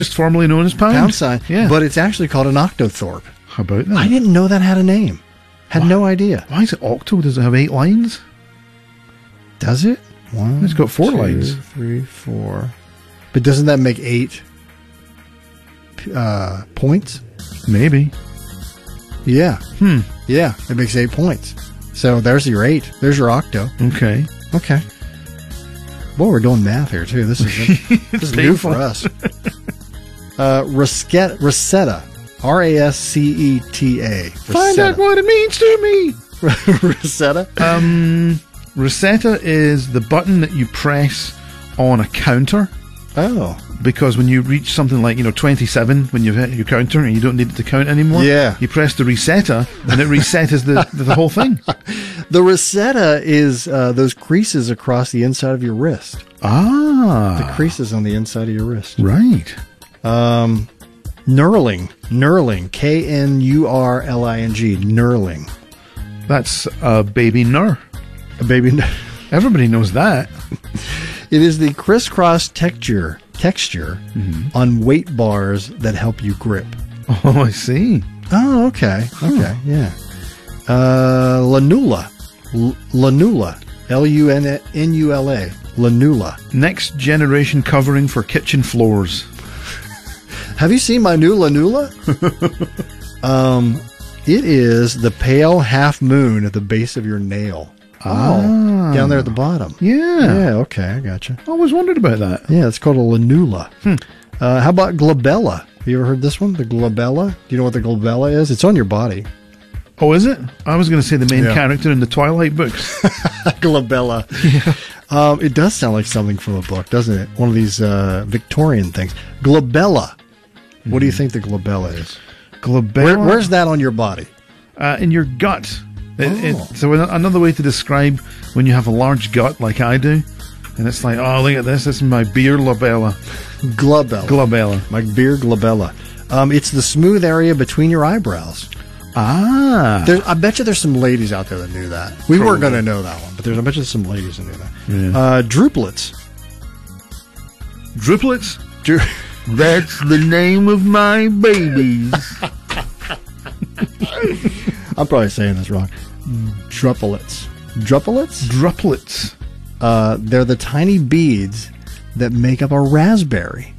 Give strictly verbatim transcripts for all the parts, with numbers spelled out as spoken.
Just formerly known as pound. Pound sign. Yeah. But it's actually called an octothorpe. How about that? I didn't know that had a name. Had Why? no idea. Why is it octo? Does it have eight lines? Does it? One, It's got four two, lines. three, four. But doesn't that make eight uh, points? Maybe. Yeah. Hmm. Yeah, it makes eight points. So there's your eight. There's your octo. Okay. Okay. Boy, we're doing math here, too. This is, this is new for us. Uh, Rosetta, Rosetta. R A S C E T A. Find out what it means to me. Rosetta? Um, Rosetta is the button that you press on a counter. Oh. Because when you reach something like, you know, twenty-seven, when you've hit your counter and you don't need it to count anymore, Yeah. you press the resetta and it resets the, the, the whole thing. The Rosetta is uh, those creases across the inside of your wrist. Ah. The creases on the inside of your wrist. Right. Um, Knurling. Knurling. K N U R L I N G. Knurling. That's a baby nur. A baby. Everybody knows that. It is the crisscross texture texture Mm-hmm. on weight bars that help you grip. Oh, I see. Oh, okay. Okay, yeah. Uh, Lanula. L- Lanula. L U N N U L A. Lanula. Next generation covering for kitchen floors. Have you seen my new Lanula? um, it is the pale half moon at the base of your nail. Ah. Down there at the bottom. Yeah. Yeah, okay, I gotcha. I always wondered about that. Yeah, it's called a Lanula. Hmm. Uh, how about glabella? Have you ever heard this one? The glabella? Do you know what the glabella is? It's on your body. Oh, is it? I was going to say the main Yeah. character in the Twilight books. Glabella. Yeah. Um, it does sound like something from a book, doesn't it? One of these uh, Victorian things. Glabella. What do you think the glabella is? Glabella. Where, where's that on your body? Uh, in your gut. It, Oh. it, so another way to describe when you have a large gut like I do, and it's like, oh, look at this. This is my beer glabella. Glabella. Glabella. My beer glabella. Um, it's the smooth area between your eyebrows. Ah. There, I bet you there's some ladies out there that knew that. We Probably. weren't going to know that one, but there's, I bet you there's some ladies that knew that. Yeah. Uh, druplets. Druplets? Dru- That's the name of my babies. I'm probably saying this wrong. Druplets. Druplets? Druplets. Uh, they're the tiny beads that make up a raspberry.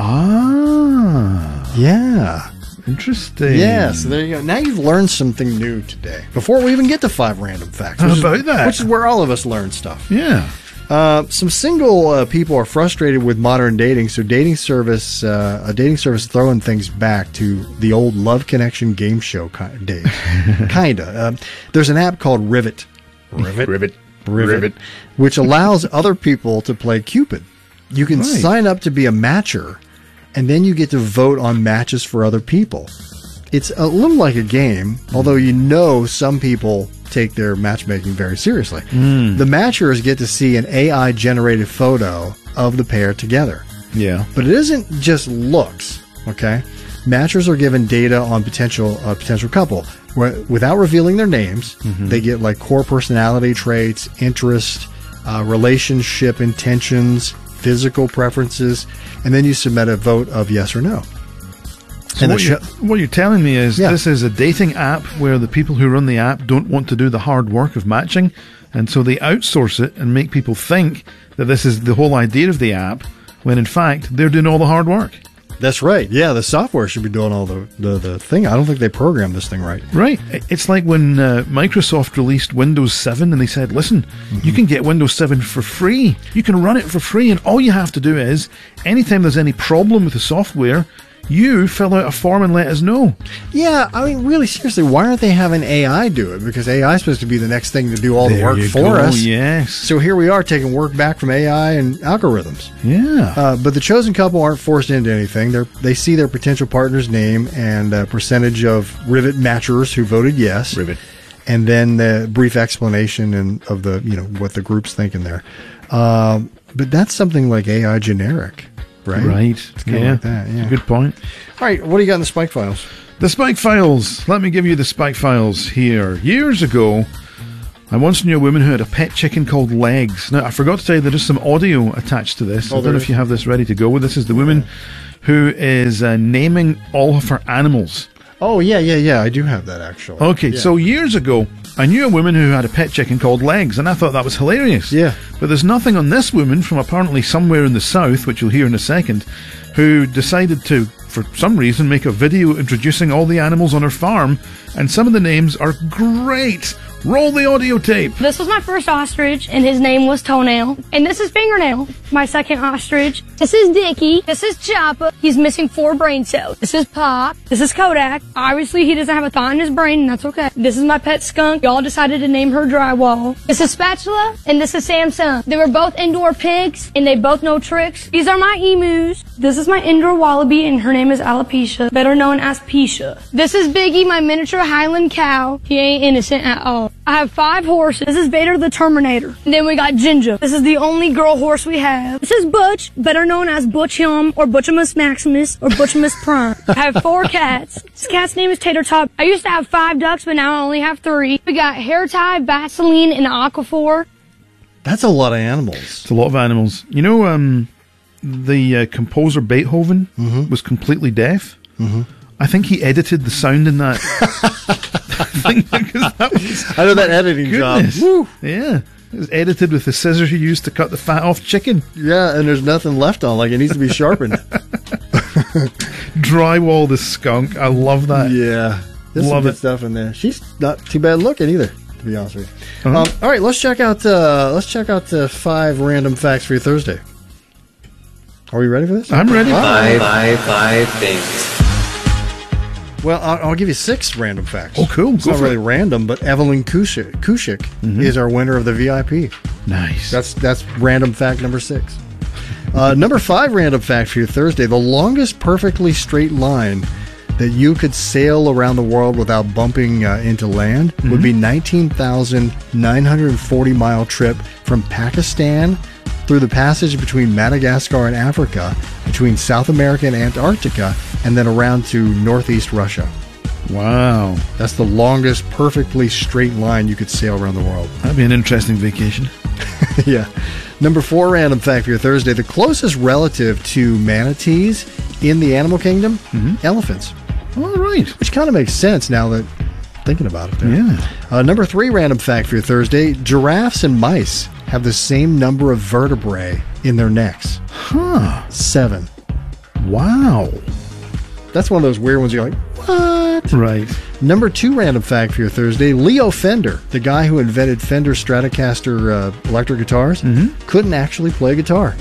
Ah. Yeah. Interesting. Yeah, so there you go. Now you've learned something new today. Before we even get to five random facts. How which about is, that? Which is where all of us learn stuff. Yeah. Uh, some single uh, people are frustrated with modern dating, so dating service, uh, a dating service throwing things back to the old Love Connection game show kind of days. Kinda. Um, there's an app called Rivet. Rivet. Rivet. Rivet. Rivet. Which allows other people to play Cupid. You can Right. sign up to be a matcher, and then you get to vote on matches for other people. It's a little like a game, although you know some people take their matchmaking very seriously. Mm. The matchers get to see an A I-generated photo of the pair together. Yeah. But it isn't just looks, okay? Matchers are given data on potential uh, potential couple. Where, without revealing their names, Mm-hmm. they get like core personality traits, interest, uh, relationship intentions, physical preferences, and then you submit a vote of yes or no. So And what, the you're, show- what you're telling me is Yeah. this is a dating app where the people who run the app don't want to do the hard work of matching, and so they outsource it and make people think that this is the whole idea of the app, when in fact they're doing all the hard work. That's right. Yeah, the software should be doing all the, the, the thing. I don't think they programmed this thing right. Right. It's like when uh, Microsoft released Windows seven and they said, listen, Mm-hmm. you can get Windows seven for free. You can run it for free, and all you have to do is, anytime there's any problem with the software, you fill out a form and let us know. Yeah, I mean, really, seriously, why aren't they having A I do it? Because A I is supposed to be the next thing to do all the There work you for go, us. yes. So here we are taking work back from A I and algorithms. Yeah. Uh, but the chosen couple aren't forced into anything. They they see their potential partner's name and uh, percentage of Rivet matchers who voted yes. Rivet. And then the brief explanation and of the you know what the group's thinking there. Um, but that's something like A I generic, right? Right. It's kinda Yeah. like that, yeah. That's a good point. All right, what do you got in the Spike Files? The Spike Files. Let me give you the Spike Files here. Years ago, I once knew a woman who had a pet chicken called Legs. Now, I forgot to tell you there is some audio attached to this. Oh, I don't know is? if you have this ready to go. This is the woman who is uh, naming all of her animals. Oh, yeah, yeah, yeah. I do have that, actually. Okay, Yeah. so years ago, I knew a woman who had a pet chicken called Legs, and I thought that was hilarious. Yeah. But there's nothing on this woman from apparently somewhere in the south, which you'll hear in a second, who decided to, for some reason, make a video introducing all the animals on her farm, and some of the names are great. Roll the audio tape. This was my first ostrich, and his name was Toenail. And this is Fingernail, my second ostrich. This is Dickie. This is Choppa. He's missing four brain cells. This is Pop. This is Kodak. Obviously, he doesn't have a thought in his brain, and that's okay. This is my pet skunk. Y'all decided to name her Drywall. This is Spatula, and this is Samsung. They were both indoor pigs, and they both know tricks. These are my emus. This is my indoor wallaby, and her name is Alopecia, better known as Pisha. This is Biggie, my miniature Highland cow. He ain't innocent at all. I have five horses. This is Vader the Terminator. And then we got Ginger. This is the only girl horse we have. This is Butch, better known as Butch Yum or Butchimus Maximus or Butchimus Prime. I have four cats. This cat's name is Tater Tot. I used to have five ducks, but now I only have three. We got Hair Tie, Vaseline, and Aquaphor. That's a lot of animals. It's a lot of animals. You know, um, the uh, composer Beethoven Mm-hmm. was completely deaf. Mm-hmm. I think he edited the sound in that thing because that was I know that editing goodness. job. Woo. Yeah, it was edited with the scissors you used to cut the fat off chicken. Yeah, and there's nothing left on. Like, it needs to be sharpened. Drywall the skunk. I love that. Yeah. There's Love some good it. stuff in there. She's not too bad looking either, to be honest with you. Uh-huh. Um, all right, let's check out uh, let's check out uh, five random facts for your Thursday. Are we ready for this? I'm ready. Five, five, five things. Well, I'll, I'll give you six random facts. Oh, cool. It's Go not for really it. random, but Evelyn Kushik, Kushik is our winner of the V I P. Nice. That's that's random fact number six. Uh, number five random fact for your Thursday: the longest perfectly straight line that you could sail around the world without bumping uh, into land would be nineteen thousand nine hundred forty mile trip from Pakistan through the passage between Madagascar and Africa, between South America and Antarctica, and then around to northeast Russia. Wow. That's the longest perfectly straight line you could sail around the world. That'd be an interesting vacation. Yeah. Number four random fact for your Thursday: the closest relative to manatees in the animal kingdom, elephants. All right. Which kind of makes sense now that thinking about it. There. Yeah. Uh, number three random fact for your Thursday: giraffes and mice have the same number of vertebrae in their necks. Huh. Seven. Wow. That's one of those weird ones you're like, what? Right. Number two random fact for your Thursday: Leo Fender, the guy who invented Fender Stratocaster uh, electric guitars, couldn't actually play guitar.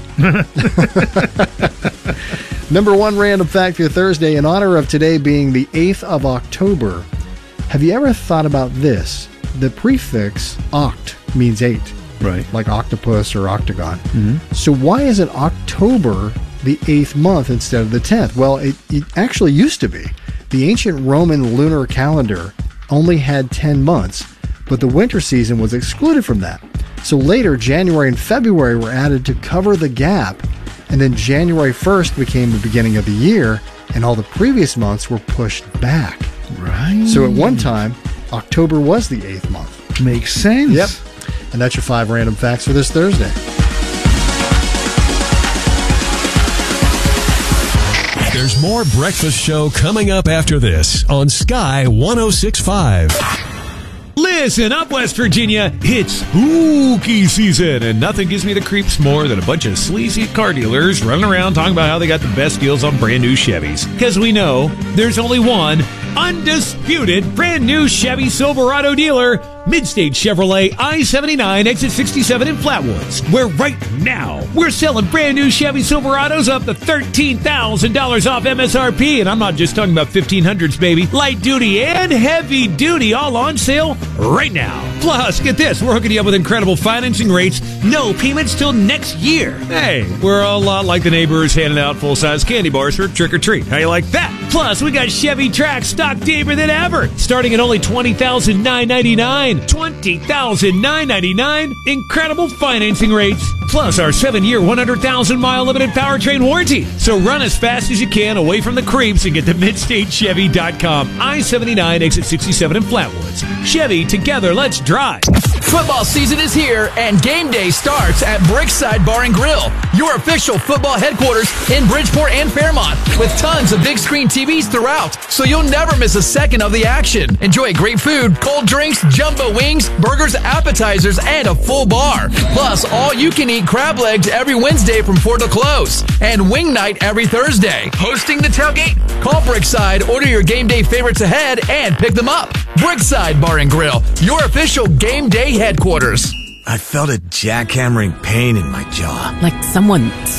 Number one random fact for your Thursday: in honor of today being the eighth of October, have you ever thought about this? The prefix oct means eight, Right. like octopus or octagon. So why isn't October the eighth month instead of the tenth? Well, it, it actually used to be. The ancient Roman lunar calendar only had ten months, but the winter season was excluded from that. So later, January and February were added to cover the gap, and then January first became the beginning of the year, and all the previous months were pushed back. Right. So at one time, October was the eighth month. Makes sense. Yep. And that's your five random facts for this Thursday. There's more Breakfast Show coming up after this on Sky one oh six point five. Listen up, West Virginia. It's spooky season, and nothing gives me the creeps more than a bunch of sleazy car dealers running around talking about how they got the best deals on brand new Chevys. Because we know there's only one undisputed brand new Chevy Silverado dealer, Midstate Chevrolet I seventy-nine, exit sixty-seven in Flatwoods, where right now we're selling brand new Chevy Silverados up to thirteen thousand dollars off M S R P. And I'm not just talking about fifteen hundreds, baby. Light duty and heavy duty all on sale right now. Plus, get this, we're hooking you up with incredible financing rates, no payments till next year. Hey, we're a lot like the neighbors handing out full-size candy bars for trick-or-treat. How you like that? Plus, we got Chevy Trax stock deeper than ever, starting at only twenty thousand nine hundred ninety-nine dollars. twenty thousand nine hundred ninety-nine dollars. Incredible financing rates. Plus, our seven-year, one hundred thousand mile limited powertrain warranty. So run as fast as you can away from the creeps and get to midstate chevy dot com. I seventy-nine, exit sixty-seven in Flatwoods. Chevy, together, let's drive. Football season is here, and game day starts at Brickside Bar and Grill, your official football headquarters in Bridgeport and Fairmont, with tons of big screen T Vs throughout, so you'll never miss a second of the action. Enjoy great food, cold drinks, jumbo wings, burgers, appetizers, and a full bar. Plus, all-you-can-eat crab legs every Wednesday from four to close, and wing night every Thursday. Hosting the tailgate? Call Brickside, order your game day favorites ahead, and pick them up. Brickside Bar and Grill, your official game day headquarters. I felt a jackhammering pain in my jaw. Like someone